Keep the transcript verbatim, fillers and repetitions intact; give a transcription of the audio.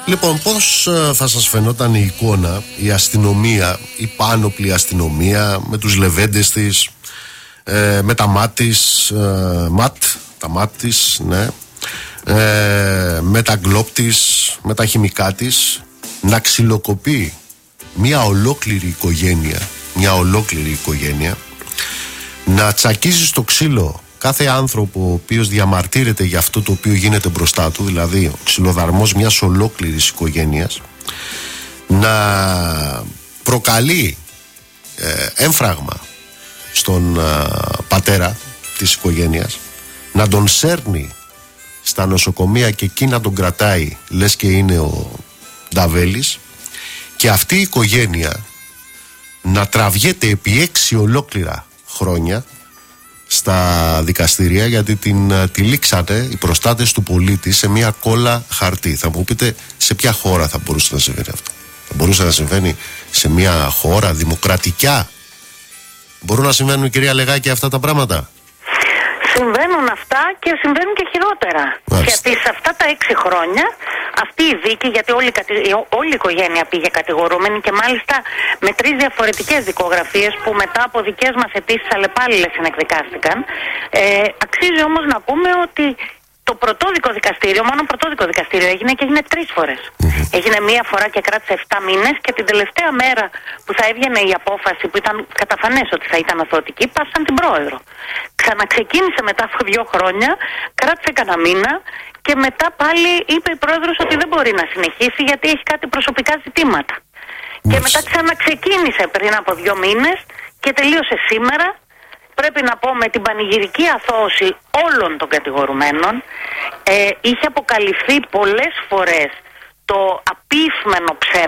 Λοιπόν, πώς θα σας φαινόταν η εικόνα, η αστυνομία, η πάνωπλη αστυνομία με τους λεβέντες της, ε, με τα μάτ της, ε, ματ, τα μάτ της, ναι, ε, με τα γκλόπ της, με τα χημικά της, να ξυλοκοπεί μια ολόκληρη οικογένεια, μια ολόκληρη οικογένεια, να τσακίζει στο ξύλο κάθε άνθρωπο ο οποίος διαμαρτύρεται για αυτό το οποίο γίνεται μπροστά του, δηλαδή ο ξυλοδαρμός μιας ολόκληρης οικογένειας, να προκαλεί ε, έμφραγμα στον ε, πατέρα της οικογένειας, να τον σέρνει στα νοσοκομεία και εκεί να τον κρατάει λες και είναι ο Νταβέλης, και αυτή η οικογένεια να τραβιέται επί έξι ολόκληρα χρόνια στα δικαστήρια, γιατί την τυλίξατε οι προστάτες του πολίτη σε μια κόλλα χαρτί. Θα μου πείτε, σε ποια χώρα θα μπορούσε να συμβαίνει αυτό? Θα μπορούσε να συμβαίνει σε μια χώρα δημοκρατικά? Μπορούν να συμβαίνουν, κυρία Λεγάκη, αυτά τα πράγματα? Συμβαίνουν αυτά και συμβαίνουν και χειρότερα. Μάλιστα. Γιατί σε αυτά τα έξι χρόνια αυτή η δίκη, γιατί όλη, όλη η οικογένεια πήγε κατηγορούμενη και μάλιστα με τρεις διαφορετικές δικογραφίες που μετά από δικές μας αιτήσεις αλλεπάλληλες συνεκδικάστηκαν, ε, αξίζει όμως να πούμε ότι το πρωτόδικο δικαστήριο, μόνο πρωτόδικο δικαστήριο έγινε και έγινε τρεις φορές. Mm-hmm. Έγινε μία φορά και κράτησε εφτά μήνες και την τελευταία μέρα που θα έβγαινε η απόφαση, που ήταν καταφανές ότι θα ήταν αθωωτική, πάσαν την πρόεδρο. Ξαναξεκίνησε μετά από δύο χρόνια, κράτησε κανένα μήνα και μετά πάλι είπε η πρόεδρος ότι δεν μπορεί να συνεχίσει γιατί έχει κάτι προσωπικά ζητήματα. Mm-hmm. Και μετά ξαναξεκίνησε πριν από δύο μήνες και τελείωσε σήμερα. Πρέπει να πω με την πανηγυρική αθώωση όλων των κατηγορουμένων. Ε, είχε αποκαλυφθεί πολλές φορές το απίφμενο ψέμα